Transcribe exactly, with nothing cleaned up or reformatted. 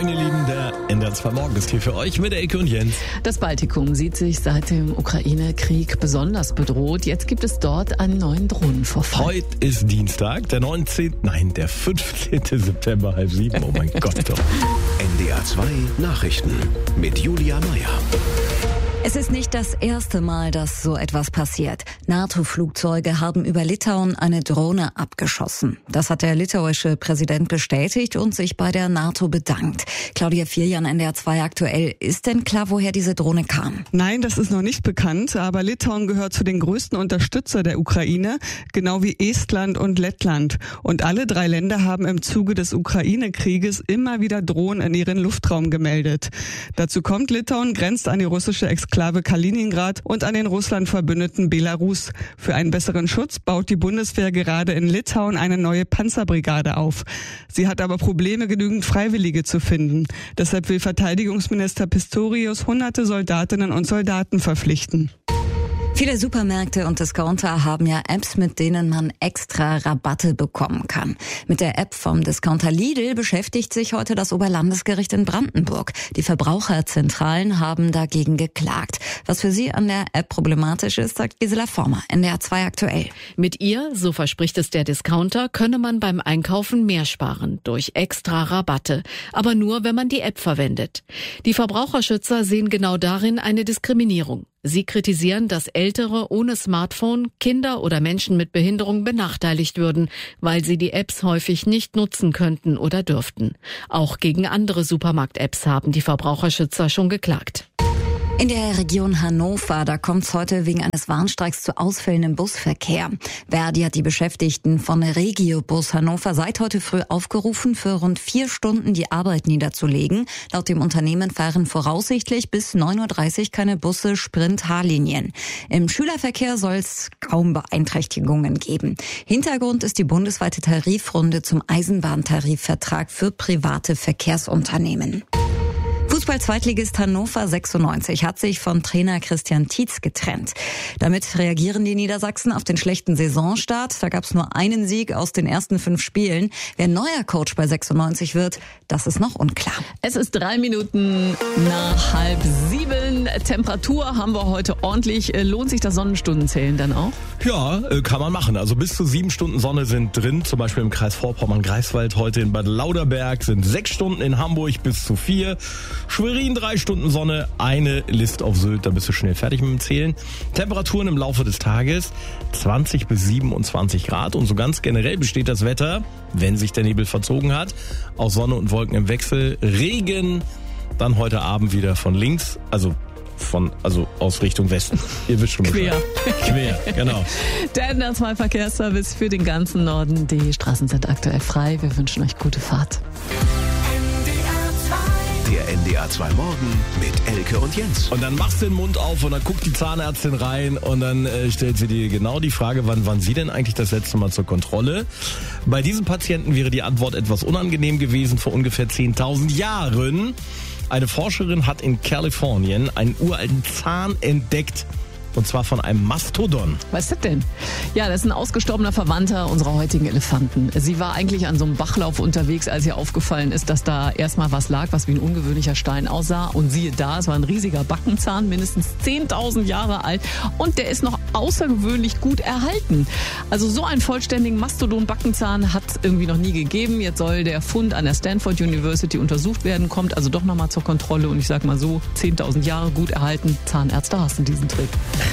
Moin ihr Lieben, der N D R zwei Morgen ist hier für euch mit Elke und Jens. Das Baltikum sieht sich seit dem Ukraine-Krieg besonders bedroht. Jetzt gibt es dort einen neuen Drohnenvorfall. Heute ist Dienstag, der neunzehnte, nein, der fünfzehnte September, halb sieben. Oh mein Gott. Doch. N D R zwei Nachrichten mit Julia Meyer. Es ist nicht das erste Mal, dass so etwas passiert. NATO-Flugzeuge haben über Litauen eine Drohne abgeschossen. Das hat der litauische Präsident bestätigt und sich bei der NATO bedankt. Claudia Firjan, N D R zwei aktuell. Ist denn klar, woher diese Drohne kam? Nein, das ist noch nicht bekannt, aber Litauen gehört zu den größten Unterstützer der Ukraine, genau wie Estland und Lettland. Und alle drei Länder haben im Zuge des Ukraine-Krieges immer wieder Drohnen in ihren Luftraum gemeldet. Dazu kommt, Litauen grenzt an die russische Exklave Kaliningrad und an den Russland verbündeten Belarus. Für einen besseren Schutz baut die Bundeswehr gerade in Litauen eine neue Panzerbrigade auf. Sie hat aber Probleme, genügend Freiwillige zu finden. Deshalb will Verteidigungsminister Pistorius hunderte Soldatinnen und Soldaten verpflichten. Viele Supermärkte und Discounter haben ja Apps, mit denen man extra Rabatte bekommen kann. Mit der App vom Discounter Lidl beschäftigt sich heute das Oberlandesgericht in Brandenburg. Die Verbraucherzentralen haben dagegen geklagt. Was für sie an der App problematisch ist, sagt Gisela Former, N D R zwei aktuell. Mit ihr, so verspricht es der Discounter, könne man beim Einkaufen mehr sparen durch extra Rabatte. Aber nur, wenn man die App verwendet. Die Verbraucherschützer sehen genau darin eine Diskriminierung. Sie kritisieren, dass Ältere ohne Smartphone, Kinder oder Menschen mit Behinderung benachteiligt würden, weil sie die Apps häufig nicht nutzen könnten oder dürften. Auch gegen andere Supermarkt-Apps haben die Verbraucherschützer schon geklagt. In der Region Hannover, da kommt es heute wegen eines Warnstreiks zu Ausfällen im Busverkehr. Verdi hat die Beschäftigten von Regiobus Hannover seit heute früh aufgerufen, für rund vier Stunden die Arbeit niederzulegen. Laut dem Unternehmen fahren voraussichtlich bis neun Uhr dreißig keine Busse Sprint-H-Linien. Im Schülerverkehr soll es kaum Beeinträchtigungen geben. Hintergrund ist die bundesweite Tarifrunde zum Eisenbahntarifvertrag für private Verkehrsunternehmen. Fußball-Zweitligist Hannover sechsundneunzig hat sich von Trainer Christian Tietz getrennt. Damit reagieren die Niedersachsen auf den schlechten Saisonstart. Da gab es nur einen Sieg aus den ersten fünf Spielen. Wer neuer Coach bei sechsundneunzig wird, das ist noch unklar. Es ist drei Minuten nach halb sieben. Temperatur haben wir heute ordentlich. Lohnt sich das Sonnenstundenzählen dann auch? Ja, kann man machen. Also bis zu sieben Stunden Sonne sind drin. Zum Beispiel im Kreis Vorpommern-Greifswald heute in Bad Lauderberg sind sechs Stunden, in Hamburg bis zu vier. Schwerin drei Stunden Sonne, eine List auf Sylt, da bist du schnell fertig mit dem Zählen. Temperaturen im Laufe des Tages zwanzig bis siebenundzwanzig Grad und so ganz generell besteht das Wetter, wenn sich der Nebel verzogen hat, aus Sonne und Wolken im Wechsel. Regen dann heute Abend wieder von links, also von, also aus Richtung Westen. Ihr wisst schon Bescheid. Quer. Quer, genau. Der N D R zwei Verkehrsservice für den ganzen Norden. Die Straßen sind aktuell frei. Wir wünschen euch gute Fahrt. Der N D R zwei Morgen mit Elke und Jens. Und dann machst du den Mund auf und dann guckt die Zahnärztin rein und dann äh, stellt sie dir genau die Frage, wann waren Sie denn eigentlich das letzte Mal zur Kontrolle? Bei diesem Patienten wäre die Antwort etwas unangenehm gewesen. Vor ungefähr zehntausend Jahren. Eine Forscherin hat in Kalifornien einen uralten Zahn entdeckt. Und zwar von einem Mastodon. Was ist das denn? Ja, das ist ein ausgestorbener Verwandter unserer heutigen Elefanten. Sie war eigentlich an so einem Bachlauf unterwegs, als ihr aufgefallen ist, dass da erstmal was lag, was wie ein ungewöhnlicher Stein aussah. Und siehe da, es war ein riesiger Backenzahn, mindestens zehntausend Jahre alt. Und der ist noch außergewöhnlich gut erhalten. Also so einen vollständigen Mastodon-Backenzahn hat es irgendwie noch nie gegeben. Jetzt soll der Fund an der Stanford University untersucht werden, kommt also doch nochmal zur Kontrolle. Und ich sag mal so, zehntausend Jahre gut erhalten. Zahnärzte hassen diesen Trick.